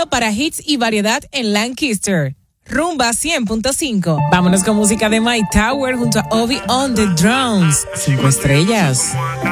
solo para hits y variedad en Lancaster. Rumba 100.5. Vámonos con música de My Tower junto a Obi on the Drums. 5 estrellas.